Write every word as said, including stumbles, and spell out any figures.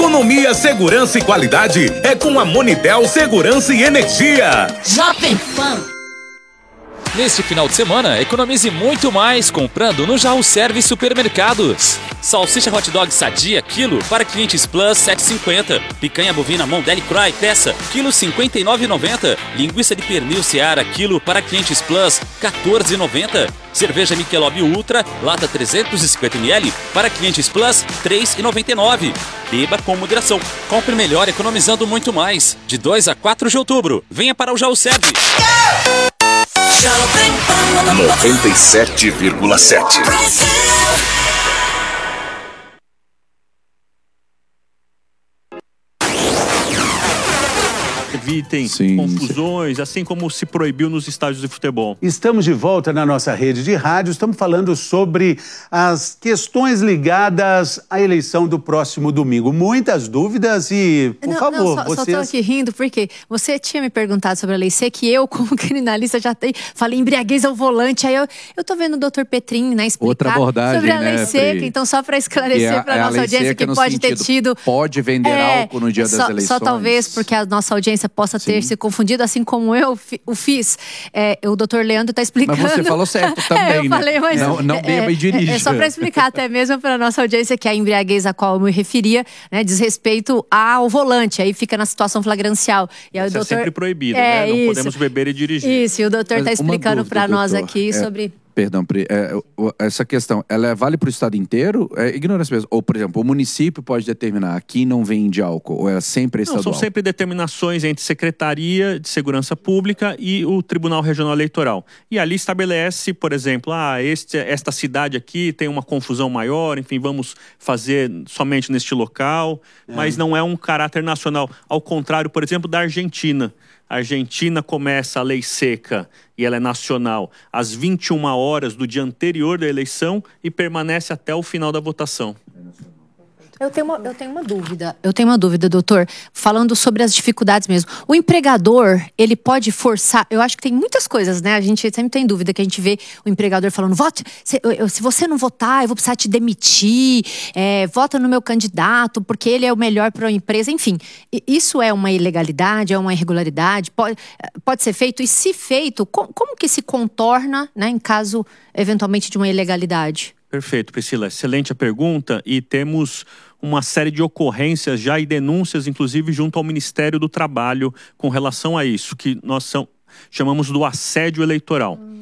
Economia, segurança e qualidade é com a Monitel Segurança e Energia. Jovem Pan. Neste final de semana, economize muito mais comprando no Jaú Service Supermercados. Salsicha hot dog sadia, quilo, para clientes Plus, sete reais e cinquenta centavos. Picanha bovina Mondelli Cry, peça, quilo, cinquenta e nove reais e noventa centavos. Linguiça de pernil Seara, quilo, para clientes Plus, quatorze reais e noventa centavos. Cerveja Michelob Ultra, lata trezentos e cinquenta mililitros, para clientes Plus, três reais e noventa e nove centavos. Beba com moderação. Compre melhor economizando muito mais. De dois a quatro de outubro. Venha para o Jaú Service. noventa e sete vírgula sete. Evitem Sim, confusões, assim como se proibiu nos estádios de futebol. Estamos de volta na nossa rede de rádio. Estamos falando sobre as questões ligadas à eleição do próximo domingo. Muitas dúvidas e, por não, favor, não, só, vocês... só tô aqui rindo porque você tinha me perguntado sobre a lei seca e eu, como criminalista, já tenho, falei embriaguez ao volante. Aí eu, eu tô vendo o doutor Petrin, né, explicar Outra abordagem, sobre a lei né, seca. Pri? Então, só para esclarecer para é a nossa audiência que pode ter tido... Pode vender é, álcool no dia só, das eleições. Só talvez porque a nossa audiência possa ter Sim. se confundido, assim como eu fi, o fiz. É, o doutor Leandro está explicando. Mas você falou certo também, é, eu né? falei, mas Não, não beba é, e dirija. É, é só para explicar até mesmo para a nossa audiência que a embriaguez a qual eu me referia, né, diz respeito ao volante. Aí fica na situação flagrancial. E aí Isso o doutor... é sempre proibido, é, né? Não isso. podemos beber e dirigir. Isso, e o doutor está Mas uma explicando dúvida, para nós doutor. aqui É, sobre... Perdão, Pri, é, o- essa questão, ela é- vale para o estado inteiro? É ignorância mesmo. Ou, por exemplo, o município pode determinar, aqui não vende álcool, ou é sempre Não, estadual? são sempre determinações entre Secretaria de Segurança Pública e o Tribunal Regional Eleitoral. E ali estabelece, por exemplo, ah, este, esta cidade aqui tem uma confusão maior, enfim, vamos fazer somente neste local, mas não é um caráter nacional. Ao contrário, por exemplo, da Argentina. A Argentina começa a lei seca e ela é nacional às vinte e uma horas do dia anterior da eleição e permanece até o final da votação. Eu tenho, uma, eu tenho uma dúvida. Eu tenho uma dúvida, doutor. Falando sobre as dificuldades mesmo. O empregador, ele pode forçar... Eu acho que tem muitas coisas, né? A gente sempre tem dúvida que a gente vê o empregador falando, vote, se, eu, se você não votar, eu vou precisar te demitir. É, vota no meu candidato, porque ele é o melhor para a empresa. Enfim, isso é uma ilegalidade, é uma irregularidade? Pode, pode ser feito? E se feito, como, como que se contorna, né, em caso, eventualmente, de uma ilegalidade? Perfeito, Priscila. Excelente a pergunta e temos uma série de ocorrências já e denúncias, inclusive, junto ao Ministério do Trabalho com relação a isso, que nós são, chamamos do assédio eleitoral.